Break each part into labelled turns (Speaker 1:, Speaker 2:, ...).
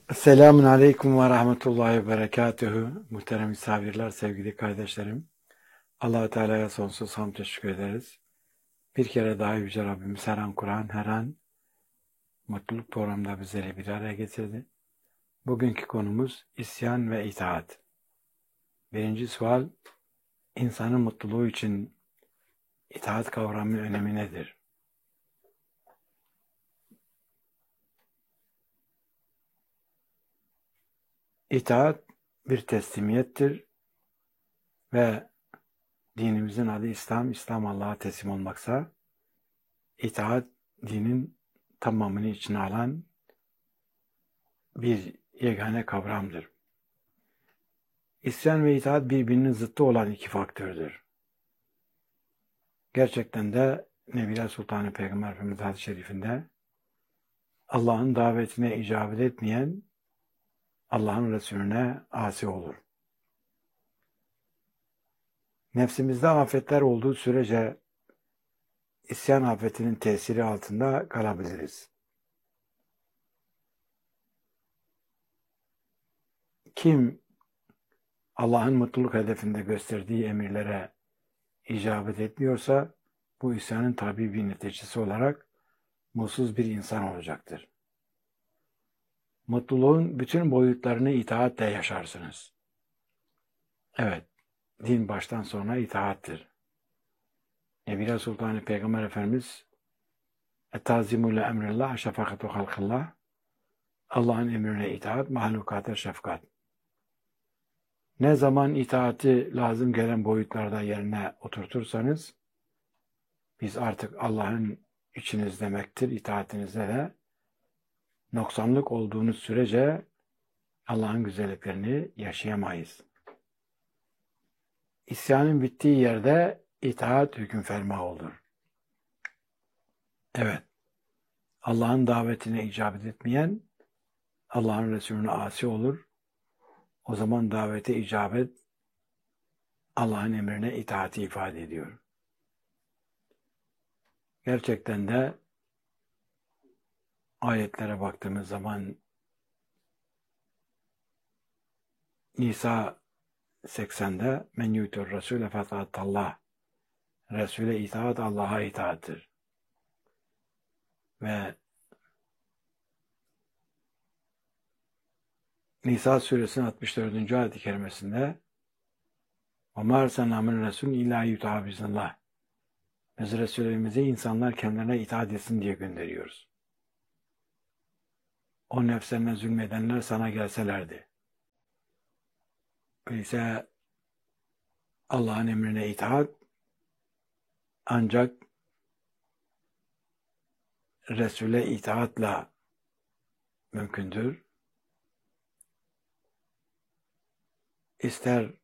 Speaker 1: Selamun Aleyküm ve Rahmetullahi ve Berekatühü. Muhterem misafirler, sevgili kardeşlerim. Allah-u Teala'ya sonsuz hamd teşekkür ederiz. Bir kere daha Yüce Rabbimiz her an Kur'an, her an mutluluk programında bizleri bir araya getirdi. Bugünkü konumuz isyan ve itaat. Birinci sual, insanın mutluluğu için itaat kavramının önemi nedir? İtaat bir teslimiyettir ve dinimizin adı İslam, İslam Allah'a teslim olmaksa, itaat dinin tamamını içine alan bir yegane kavramdır. İsyan ve itaat birbirinin zıttı olan iki faktördür. Gerçekten de Nebiler Sultanı Peygamber Efendimiz hadis-i şerifinde Allah'ın davetine icabet etmeyen Allah'ın Resulüne asi olur. Nefsimizde afetler olduğu sürece isyan afetinin tesiri altında kalabiliriz. Kim Allah'ın mutluluk hedefinde gösterdiği emirlere icabet etmiyorsa bu isyanın tabii bir neticesi olarak mutsuz bir insan olacaktır. Mutluluğun bütün boyutlarını itaatle yaşarsınız. Evet, din baştan sona itaattir. Nebiler Sultanı Peygamber Efendimiz "Etazimu le emrillah şefakatu halkillah" Allah'ın emrine itaat, mahlukata şefkat. Ne zaman itaati lazım gelen boyutlarda yerine oturtursanız biz artık Allah'ın içiniz demektir. İtaatinizde de noksanlık olduğunuz sürece Allah'ın güzelliklerini yaşayamayız. İsyanın bittiği yerde itaat hüküm ferma olur. Evet, Allah'ın davetine icabet etmeyen Allah'ın Resulüne asi olur. O zaman davete icabet Allah'ın emrine itaati ifade ediyor. Gerçekten de ayetlere baktığımız zaman Nisa 80'de men yutur Resul'e fetaatallah, Resul'e itaat Allah'a itaattir. Ve Nisa suresinin 64. ayet-i kerimesinde وَمَا اَرْسَلْنَا مِنْ رَسُولٍ اِلَّا يُطَاعَ بِإِذْنِ اللّٰهِ Biz Resulümüze insanlar kendilerine itaat etsin diye gönderiyoruz. O nefslerine zulmedenler sana gelselerdi. Öyleyse Allah'ın emrine itaat ancak Resul'e itaatla mümkündür. İster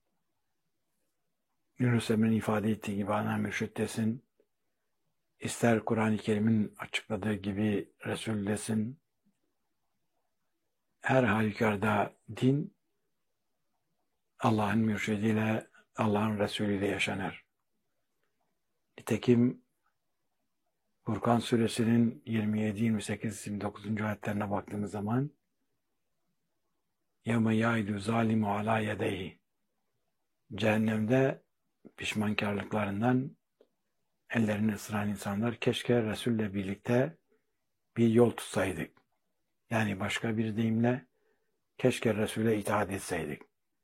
Speaker 1: Yunus Emre'nin ifade ettiği gibi ana mürşid desin, ister Kur'an-ı Kerim'in açıkladığı gibi Resul desin, her halükarda din Allah'ın mürşidiyle, Allah'ın Resulüyle yaşanır. Nitekim Furkan suresinin 27, 28, 29. ayetlerine baktığımız zaman يَوْمَ يَعِدُ ظَالِمُ عَلَى يَدَيْهِ Cehennemde pişmankarlıklarından ellerini ısıran insanlar keşke Resul'le birlikte bir yol tutsaydık. Yani başka bir deyimle keşke Resul'e itaat etseydik.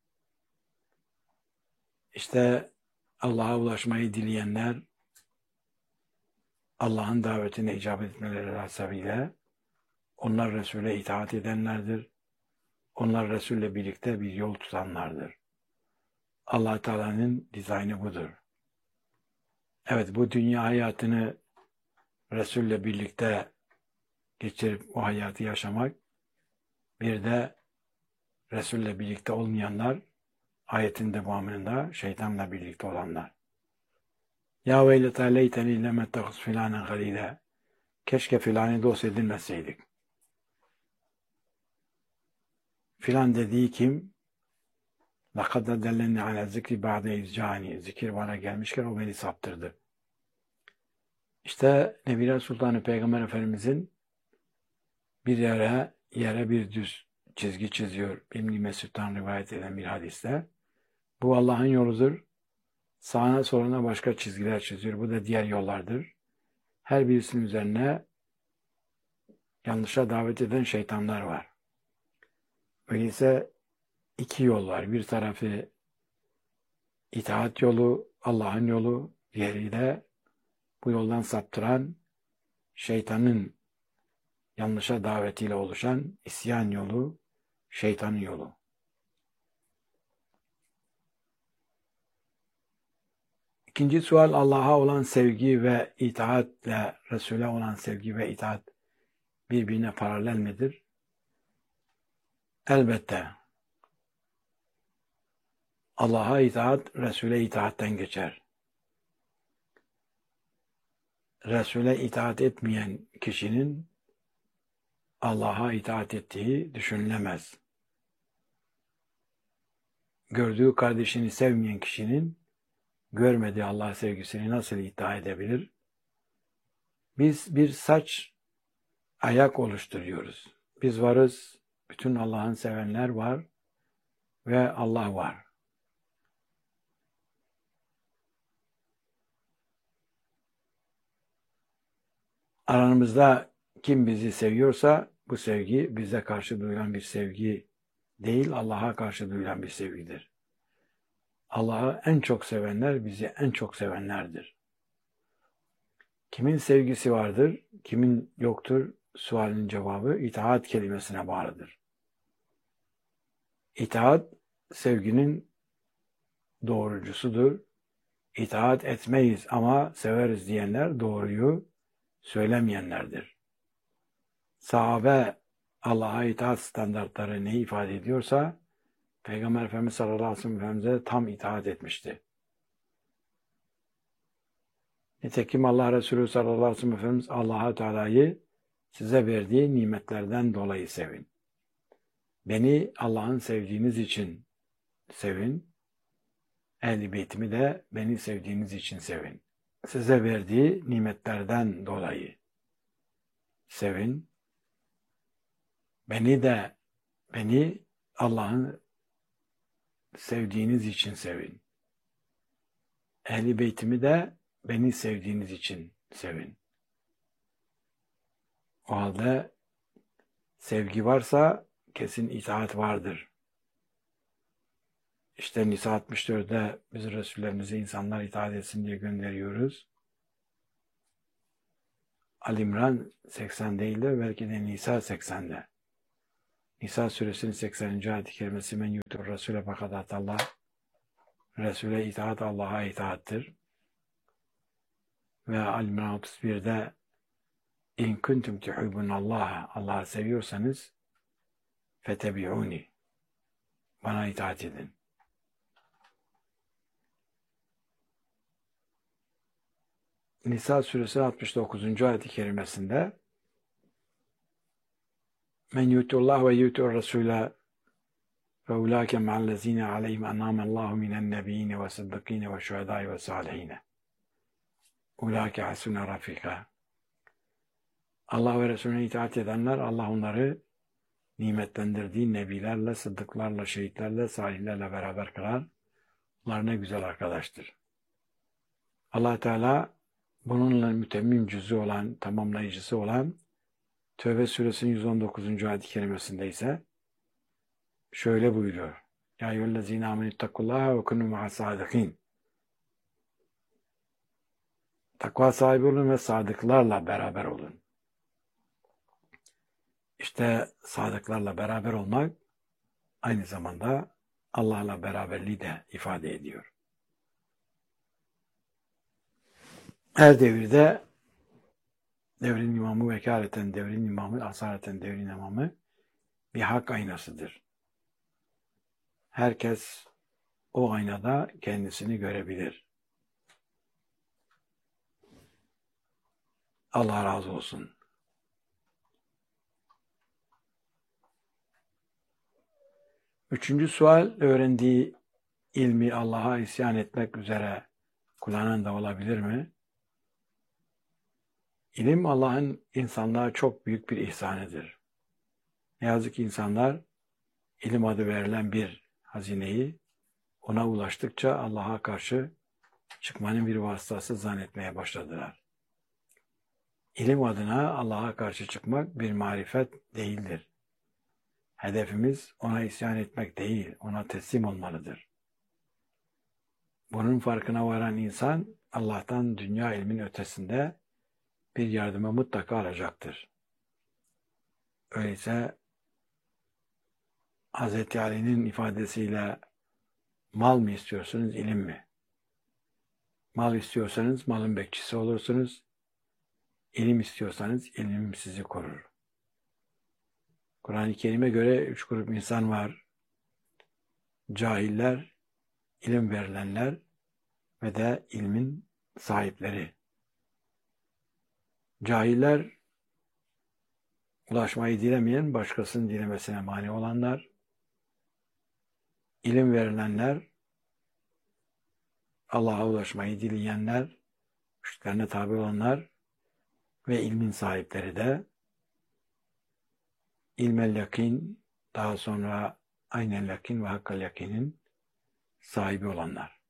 Speaker 1: İşte Allah'a ulaşmayı dileyenler Allah'ın davetine icabet etmeleri hasebiyle onlar Resul'e itaat edenlerdir. Onlar Resul'le birlikte bir yol tutanlardır. Allah Teala'nın dizaynı budur. Evet, bu dünya hayatını Resul'le birlikte geçirip o hayatı yaşamak, bir de Resul'le birlikte olmayanlar, ayetin devamında şeytanla birlikte olanlar. Ya veylete leyteni lem ettehiz filanen halile. Keşke filanı dost edinmeseydik. Filan dediği kim? لَقَدْ دَلَّنِّ عَلَى الذِّكْرِ بَعْدَ اِذْ Zikir bana gelmişken o beni saptırdı. İşte Nebiler Sultanı Peygamber Efendimizin bir yere bir düz çizgi çiziyor. İbn Mesud'dan rivayet eden bir hadiste. Bu Allah'ın yoludur. Sağına soluna başka çizgiler çiziyor. Bu da diğer yollardır. Her birisinin üzerine yanlışa davet eden şeytanlar var. Öyleyse iki yol var. Bir tarafı itaat yolu, Allah'ın yolu. Diğeri de bu yoldan saptıran şeytanın yanlışa davetiyle oluşan isyan yolu, şeytanın yolu. İkinci sual, Allah'a olan sevgi ve itaatle Resul'e olan sevgi ve itaat birbirine paralel midir? Elbette. Allah'a itaat, Resul'e itaatten geçer. Resul'e itaat etmeyen kişinin Allah'a itaat ettiği düşünülemez. Gördüğü kardeşini sevmeyen kişinin görmediği Allah sevgisini nasıl iddia edebilir? Biz bir saç ayak oluşturuyoruz. Biz varız, bütün Allah'ın sevenler var ve Allah var. Aramızda kim bizi seviyorsa bu sevgi bize karşı duyulan bir sevgi değil, Allah'a karşı duyulan bir sevgidir. Allah'ı en çok sevenler bizi en çok sevenlerdir. Kimin sevgisi vardır, kimin yoktur sualinin cevabı itaat kelimesine bağlıdır. İtaat sevginin doğrucusudur. İtaat etmeyiz ama severiz diyenler doğruyu söylemeyenlerdir. Sahabe Allah'a itaat standartları ne ifade ediyorsa Peygamber Efendimiz sallallahu aleyhi ve sellem Efendimiz'e tam itaat etmişti. Nitekim Allah Resulü sallallahu aleyhi ve sellem Efendimiz Allah-u Teala'yı size verdiği nimetlerden dolayı sevin. Beni Allah'ın sevdiğiniz için sevin. Ehl-i Beytimi de beni sevdiğiniz için sevin. Size verdiği nimetlerden dolayı sevin. Beni Allah'ın sevdiğiniz için sevin. Ehl-i Beytimi de beni sevdiğiniz için sevin. O halde sevgi varsa kesin itaat vardır. İşte Nisa 64'de biz Resullerimize insanlar itaat etsin diye gönderiyoruz. Ali İmran 80 değil de belki de Nisa 80'de. Nisa suresinin 80. ayet-i kerimesi men yutur Resul'e fakadat Allah. Resul'e itaat Allah'a itaattir. Ve Ali İmran 31'de İn kuntum tuhibbunallah, Allah'ı seviyorsanız fetebi'uni, bana itaat edin. Nisa suresi 69. ayet-i kerimesinde men yuturullah ve yutur Resul'e ve ulâke ma'allezîne aleyhim enâmellâhu minen nebiyyine ve sıddıkîne ve şuhedâi ve sâlihîne. Ulâke hasûne rafîkâ. Allah ve Resulüne itaat edenler, Allah onları nimetlendirdiği nebilerle, sıddıklarla, şehitlerle, salihlerle beraber kılar. Bunlar ne güzel arkadaştır. Allah Teala bununla mütemmim cüzü olan, tamamlayıcısı olan Tövbe suresinin 119. ayet-i kerimesinde ise şöyle buyuruyor. Ya eyyühellezîne âmenüttakullâhe ve kunû ma'as-sâdikîn. Takva sahibi olun ve sadıklarla beraber olun. İşte sadıklarla beraber olmak aynı zamanda Allah'la beraberliği de ifade ediyor. Her devirde devrin imamı vekaleten, devrin imamı asareten, devrin imamı bir hak aynasıdır. Herkes o aynada kendisini görebilir. Allah razı olsun. Üçüncü sual, öğrendiği ilmi Allah'a isyan etmek üzere kullanan da olabilir mi? İlim Allah'ın insanlığa çok büyük bir ihsanıdır. Ne yazık ki insanlar ilim adı verilen bir hazineyi ona ulaştıkça Allah'a karşı çıkmanın bir vasıtası zannetmeye başladılar. İlim adına Allah'a karşı çıkmak bir marifet değildir. Hedefimiz ona isyan etmek değil, ona teslim olmalıdır. Bunun farkına varan insan Allah'tan dünya ilmin ötesinde bir yardımı mutlaka alacaktır. Öyleyse Hz. Ali'nin ifadesiyle mal mı istiyorsunuz, ilim mi? Mal istiyorsanız malın bekçisi olursunuz. İlim istiyorsanız ilim sizi korur. Kur'an-ı Kerim'e göre 3 grup insan var. Cahiller, ilim verilenler ve de ilmin sahipleri. Cahiller, ulaşmayı dilemeyen, başkasının dilemesine mani olanlar. İlim verilenler, Allah'a ulaşmayı dileyenler, müşterine tabi olanlar ve ilmin sahipleri de ilmel yakin, daha sonra aynel yakin ve hakkal yakinin sahibi olanlar.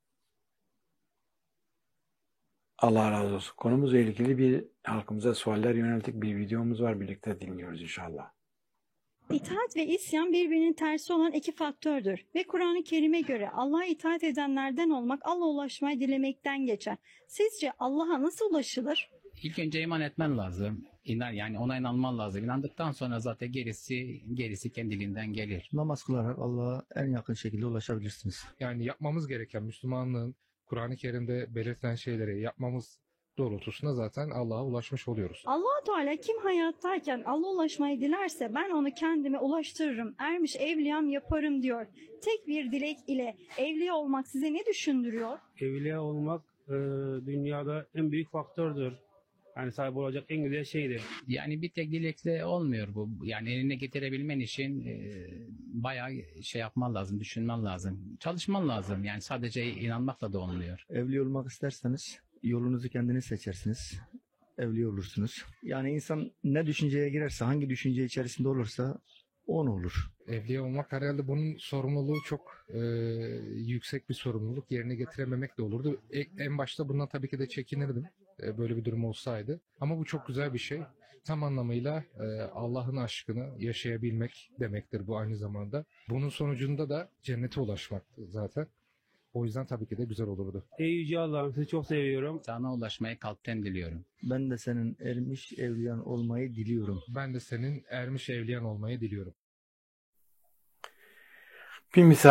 Speaker 1: Allah razı olsun. Konumuzla ilgili bir halkımıza sualler yönelik bir videomuz var. Birlikte dinliyoruz inşallah.
Speaker 2: İtaat ve isyan birbirinin tersi olan iki faktördür ve Kur'an-ı Kerim'e göre Allah'a itaat edenlerden olmak Allah'a ulaşmayı dilemekten geçer. Sizce Allah'a nasıl ulaşılır?
Speaker 3: İlk önce iman etmen lazım. Yani ona inanman lazım. İnandıktan sonra zaten gerisi kendiliğinden gelir.
Speaker 4: Namaz kılarak Allah'a en yakın şekilde ulaşabilirsiniz.
Speaker 5: Yani yapmamız gereken Müslümanlığın Kur'an-ı Kerim'de belirtilen şeyleri yapmamız doğrultusunda zaten Allah'a ulaşmış oluyoruz.
Speaker 2: Allah-u Teala kim hayattayken Allah'a ulaşmayı dilerse ben onu kendime ulaştırırım, ermiş evliyam yaparım diyor. Tek bir dilek ile evliya olmak size ne düşündürüyor?
Speaker 6: Evliya olmak dünyada en büyük faktördür. Yani sahip olacak en güzel şeydir.
Speaker 3: Yani bir tek dilekle olmuyor bu. Yani eline getirebilmen için bayağı şey yapman lazım, düşünmen lazım. Çalışman lazım. Yani sadece inanmakla da olmuyor.
Speaker 4: Evli olmak isterseniz yolunuzu kendiniz seçersiniz. Evli olursunuz. Yani insan ne düşünceye girerse, hangi düşünce içerisinde olursa on olur.
Speaker 5: Evliya olmak herhalde bunun sorumluluğu çok yüksek bir sorumluluk. Yerine getirememek de olurdu. En başta bundan tabii ki de çekinirdim. Böyle bir durum olsaydı. Ama bu çok güzel bir şey. Tam anlamıyla Allah'ın aşkını yaşayabilmek demektir bu aynı zamanda. Bunun sonucunda da cennete ulaşmak zaten. O yüzden tabii ki de güzel olurdu.
Speaker 6: Ey Yüce Allah'ım sizi çok seviyorum.
Speaker 3: Sana ulaşmayı kalpten diliyorum.
Speaker 4: Ben de senin ermiş evliyan olmayı diliyorum.
Speaker 5: Ben de senin ermiş evliyan olmayı diliyorum.
Speaker 1: Bir misal